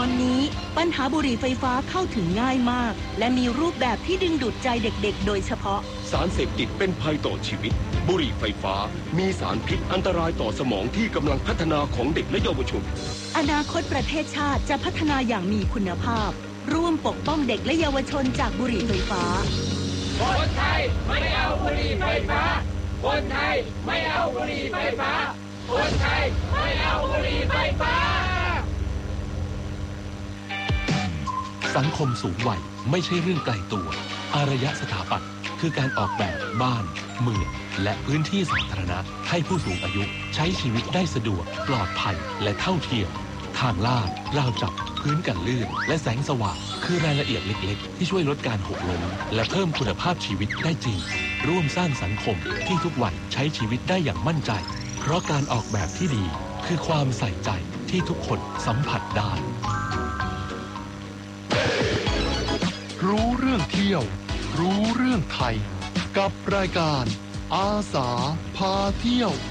อนนี้ปัญหาบุหรี่ไฟฟ้าเข้าถึงง่ายมากและมีรูปแบบที่ดึงดูดใจเด็กๆโดยเฉพาะสารเสพติดเป็นภัยต่อชีวิตบุหรี่ไฟฟ้ามีสารพิษอันตรายต่อสมองที่กำลังพัฒนาของเด็กและเยาวชนอนาคตประเทศชาติจะพัฒนาอย่างมีคุณภาพร่วมปกป้องเด็กและเยาวชนจากบุหรี่ไฟฟ้าคนไทยไม่เอาบุหรี่ไฟฟ้าคนไทยไม่เอาบุหรี่ไฟฟ้าคนไทยไม่เอาบุหรี่ไฟฟ้าสังคมสูงวัยไม่ใช่เรื่องไกลตัวอารยสถาปัตย์คือการออกแบบบ้านเมืองและพื้นที่สาธารณะให้ผู้สูงอายุใช้ชีวิตได้สะดวกปลอดภัยและเท่าเทียมทางลาดราวจับพื้นกันลื่นและแสงสว่างคือรายละเอียดเล็กๆที่ช่วยลดการหกล้มและเพิ่มคุณภาพชีวิตได้จริงร่วมสร้างสังคมที่ทุกวันใช้ชีวิตได้อย่างมั่นใจเพราะการออกแบบที่ดีคือความใส่ใจที่ทุกคนสัมผัสได้รู้เรื่องเที่ยวรู้เรื่องไทยกับรายการอาสาพาเที่ยว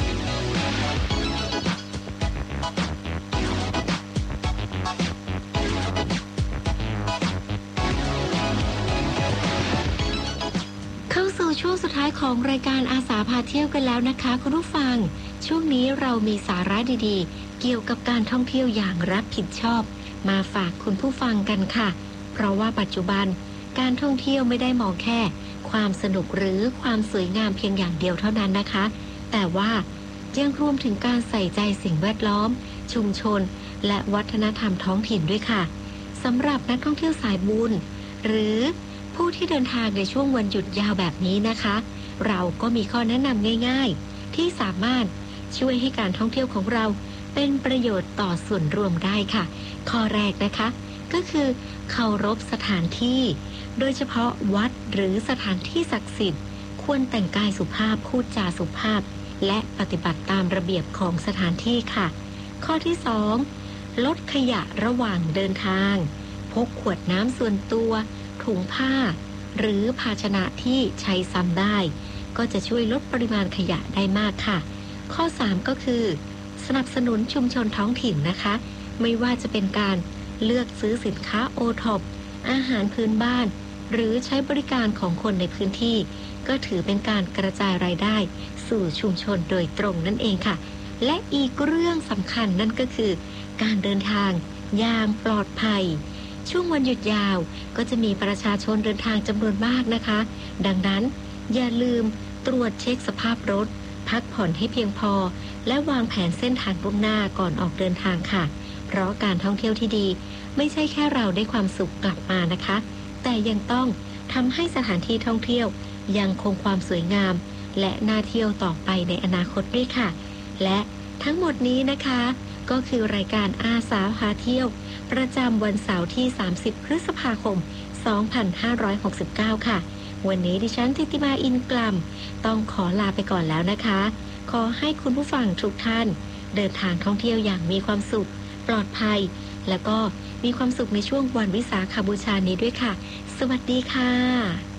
เข้าสู่ช่วงสุดท้ายของรายการอาสาพาเที่ยวกันแล้วนะคะคุณผู้ฟังช่วงนี้เรามีสาระดีๆเกี่ยวกับการท่องเที่ยวอย่างรับผิดชอบมาฝากคุณผู้ฟังกันค่ะเพราะว่าปัจจุบันการท่องเที่ยวไม่ได้มองแค่ความสนุกหรือความสวยงามเพียงอย่างเดียวเท่านั้นนะคะแต่ว่ายังรวมถึงการใส่ใจสิ่งแวดล้อมชุมชนและวัฒนธรรมท้องถิ่นด้วยค่ะสำหรับนักท่องเที่ยวสายบุญหรือผู้ที่เดินทางในช่วงวันหยุดยาวแบบนี้นะคะเราก็มีข้อแนะนำง่ายๆที่สามารถช่วยให้การท่องเที่ยวของเราเป็นประโยชน์ต่อส่วนรวมได้ค่ะข้อแรกนะคะก็คือเคารพสถานที่โดยเฉพาะวัดหรือสถานที่ศักดิ์สิทธิ์ควรแต่งกายสุภาพพูดจาสุภาพและปฏิบัติตามระเบียบของสถานที่ค่ะข้อที่2ลดขยะระหว่างเดินทางพกขวดน้ำส่วนตัวถุงผ้าหรือภาชนะที่ใช้ซ้ำได้ก็จะช่วยลดปริมาณขยะได้มากค่ะข้อ3ก็คือสนับสนุนชุมชนท้องถิ่นนะคะไม่ว่าจะเป็นการเลือกซื้อสินค้าโอท็อปอาหารพื้นบ้านหรือใช้บริการของคนในพื้นที่ก็ถือเป็นการกระจายรายได้สู่ชุมชนโดยตรงนั่นเองค่ะและอีกเรื่องสำคัญนั่นก็คือการเดินทางอย่างปลอดภัยช่วงวันหยุดยาวก็จะมีประชาชนเดินทางจำนวนมากนะคะดังนั้นอย่าลืมตรวจเช็คสภาพรถพักผ่อนให้เพียงพอและวางแผนเส้นทางล่วงหน้าก่อนออกเดินทางค่ะเพราะการท่องเที่ยวที่ดีไม่ใช่แค่เราได้ความสุขกลับมานะคะแต่ยังต้องทำให้สถานที่ท่องเที่ยวยังคงความสวยงามและน่าเที่ยวต่อไปในอนาคตด้วยค่ะและทั้งหมดนี้นะคะก็คือรายการอาสาพาเที่ยวประจำวันเสาร์ที่30พฤษภาคม2569ค่ะวันนี้ดิฉันทิติมาอินกลัมต้องขอลาไปก่อนแล้วนะคะขอให้คุณผู้ฟังทุกท่านเดินทางท่องเที่ยวอย่างมีความสุขปลอดภัยแล้วก็มีความสุขในช่วงวันวิสาขบูชานี้ด้วยค่ะสวัสดีค่ะ